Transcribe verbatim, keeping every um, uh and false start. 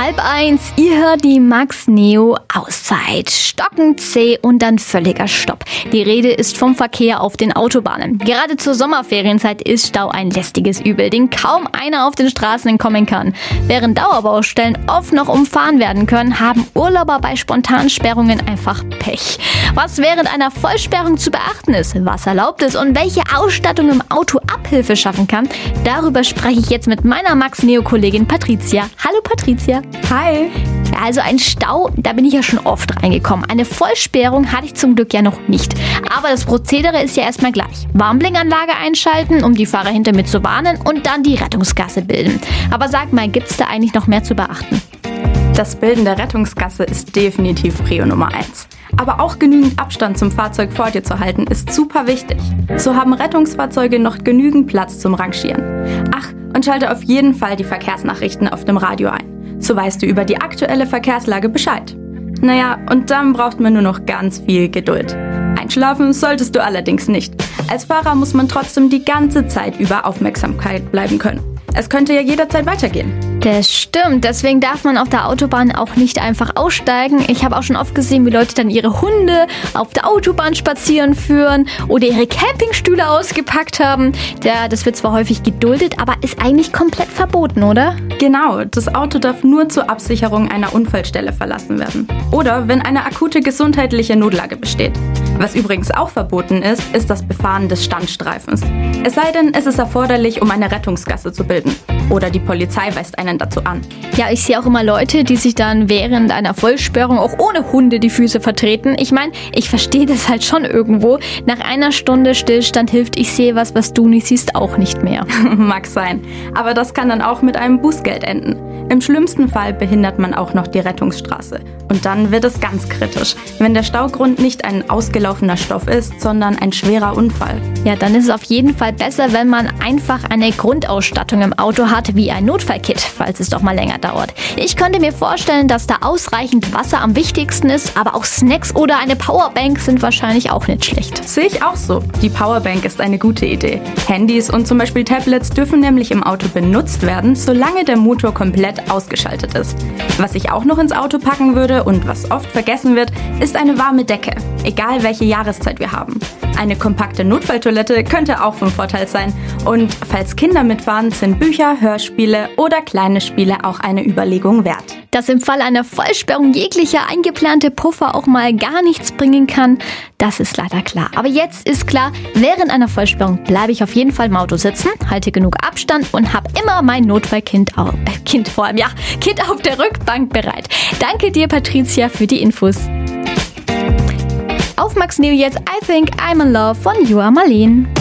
Halb eins, ihr hört die Max Neo Auszeit. Stockend zäh und dann völliger Stopp. Die Rede ist vom Verkehr auf den Autobahnen. Gerade zur Sommerferienzeit ist Stau ein lästiges Übel, den kaum einer auf den Straßen entkommen kann. Während Dauerbaustellen oft noch umfahren werden können, haben Urlauber bei Spontansperrungen einfach Pech. Was während einer Vollsperrung zu beachten ist, was erlaubt ist und welche Ausstattung im Auto Abhilfe schaffen kann, darüber spreche ich jetzt mit meiner Max Neo Kollegin Patricia. Hallo Patricia. Hi. Ja, also ein Stau, da bin ich ja schon oft reingekommen. Eine Vollsperrung hatte ich zum Glück ja noch nicht. Aber das Prozedere ist ja erstmal gleich. Warnblinkanlage einschalten, um die Fahrer hinter mir zu warnen und dann die Rettungsgasse bilden. Aber sag mal, gibt's da eigentlich noch mehr zu beachten? Das Bilden der Rettungsgasse ist definitiv Prio Nummer eins. Aber auch genügend Abstand zum Fahrzeug vor dir zu halten, ist super wichtig. So haben Rettungsfahrzeuge noch genügend Platz zum Rangieren. Ach, und schalte auf jeden Fall die Verkehrsnachrichten auf dem Radio ein. So weißt du über die aktuelle Verkehrslage Bescheid. Naja, und dann braucht man nur noch ganz viel Geduld. Einschlafen solltest du allerdings nicht. Als Fahrer muss man trotzdem die ganze Zeit über Aufmerksamkeit bleiben können. Es könnte ja jederzeit weitergehen. Das stimmt, deswegen darf man auf der Autobahn auch nicht einfach aussteigen. Ich habe auch schon oft gesehen, wie Leute dann ihre Hunde auf der Autobahn spazieren führen oder ihre Campingstühle ausgepackt haben. Ja, das wird zwar häufig geduldet, aber ist eigentlich komplett verboten, oder? Genau, das Auto darf nur zur Absicherung einer Unfallstelle verlassen werden. Oder wenn eine akute gesundheitliche Notlage besteht. Was übrigens auch verboten ist, ist das Befahren des Standstreifens. Es sei denn, es ist erforderlich, um eine Rettungsgasse zu bilden. Oder die Polizei weist einen dazu an. Ja, ich sehe auch immer Leute, die sich dann während einer Vollsperrung auch ohne Hunde die Füße vertreten. Ich meine, ich verstehe das halt schon irgendwo. Nach einer Stunde Stillstand hilft, ich sehe was, was du nicht siehst, auch nicht mehr. Mag sein. Aber das kann dann auch mit einem Bußgeld enden. Im schlimmsten Fall behindert man auch noch die Rettungsstraße. Und dann wird es ganz kritisch, wenn der Staugrund nicht ein ausgelaufener Stoff ist, sondern ein schwerer Unfall. Ja, dann ist es auf jeden Fall besser, wenn man einfach eine Grundausstattung im Auto hat, wie ein Notfallkit, falls es doch mal länger dauert. Ich könnte mir vorstellen, dass da ausreichend Wasser am wichtigsten ist, aber auch Snacks oder eine Powerbank sind wahrscheinlich auch nicht schlecht. Sehe ich auch so. Die Powerbank ist eine gute Idee. Handys und zum Beispiel Tablets dürfen nämlich im Auto benutzt werden, solange der Motor komplett ausgeschaltet ist. Was ich auch noch ins Auto packen würde und was oft vergessen wird, ist eine warme Decke, egal welche Jahreszeit wir haben. Eine kompakte Notfalltoilette könnte auch von Vorteil sein. Und falls Kinder mitfahren, sind Bücher, Hörspiele oder kleine Spiele auch eine Überlegung wert. Dass im Fall einer Vollsperrung jeglicher eingeplante Puffer auch mal gar nichts bringen kann, das ist leider klar. Aber jetzt ist klar, während einer Vollsperrung bleibe ich auf jeden Fall im Auto sitzen, halte genug Abstand und habe immer mein Notfallkind auf, äh, Kind vor allem, ja, Kind auf der Rückbank bereit. Danke dir, Patricia, für die Infos. Auf Max Neo jetzt I Think I'm in Love von Joa Marleen.